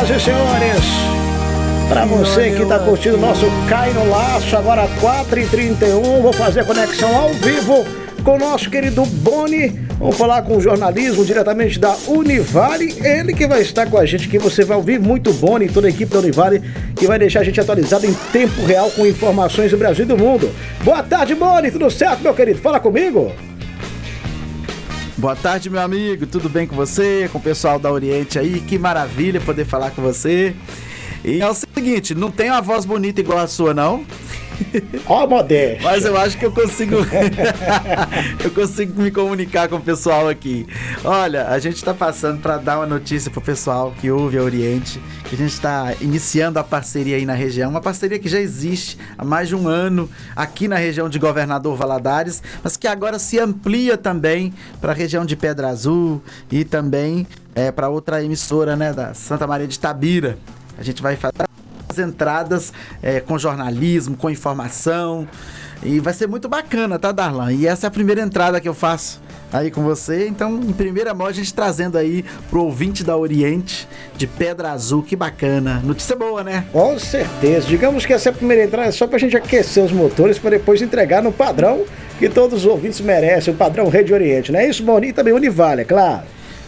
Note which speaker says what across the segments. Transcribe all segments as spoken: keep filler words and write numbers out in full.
Speaker 1: Senhoras e senhores, para você que está curtindo o nosso Cai no Laço, agora quatro e trinta e um, vou fazer a conexão ao vivo com o nosso querido Boni. Vamos falar com o jornalismo diretamente da Univale. Ele que vai estar com a gente, que você vai ouvir muito Boni e toda a equipe da Univale, que vai deixar a gente atualizado em tempo real com informações do Brasil e do mundo. Boa tarde, Boni, tudo certo, meu querido? Fala comigo.
Speaker 2: Boa tarde, meu amigo, tudo bem com você, com o pessoal da Oriente aí? Que maravilha poder falar com você. E é o seguinte, não tem uma voz bonita igual a sua, não.
Speaker 1: Ó, modéstia.
Speaker 2: Mas eu acho que eu consigo eu consigo me comunicar com o pessoal aqui. Olha, a gente está passando para dar uma notícia pro pessoal que ouve a Oriente, que a gente está iniciando a parceria aí na região, uma parceria que já existe há mais de um ano aqui na região de Governador Valadares, mas que agora se amplia também para a região de Pedra Azul e também é, para outra emissora, né, da Santa Maria de Itabira. A gente vai fazer as entradas é, com jornalismo, com informação, e vai ser muito bacana, tá, Darlan? E essa é a primeira entrada que eu faço aí com você, então em primeira mão a gente trazendo aí pro ouvinte da Oriente de Pedra Azul, que bacana, notícia boa, né?
Speaker 1: Com certeza, digamos que essa primeira entrada é só pra gente aquecer os motores para depois entregar no padrão que todos os ouvintes merecem, o padrão Rede Oriente, não é isso, Boni? E também Univale, é claro.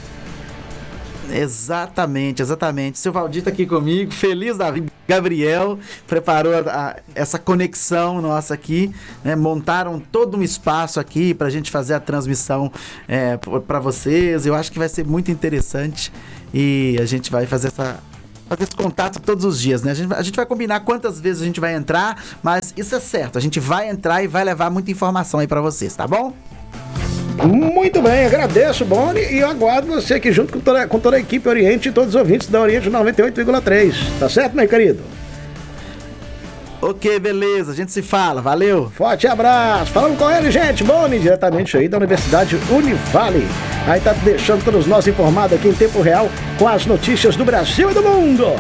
Speaker 2: Exatamente, exatamente. Seu Valdir tá aqui comigo, feliz da vida. Gabriel preparou a, a, essa conexão nossa aqui, né? Montaram todo um espaço aqui pra gente fazer a transmissão é, para vocês. Eu acho que vai ser muito interessante e a gente vai fazer essa... fazer esse contato todos os dias, né? A gente, a gente vai combinar quantas vezes a gente vai entrar, mas isso é certo, a gente vai entrar e vai levar muita informação aí pra vocês, tá bom?
Speaker 1: Muito bem, agradeço, Boni, e eu aguardo você aqui junto com toda, com toda a equipe Oriente e todos os ouvintes da Oriente noventa e oito vírgula três. Tá certo, meu querido?
Speaker 2: Ok, beleza, a gente se fala, valeu.
Speaker 1: Forte abraço, falamos com ele, gente, Boni, diretamente aí da Universidade Univale. Aí tá deixando todos nós informados aqui em tempo real com as notícias do Brasil e do mundo.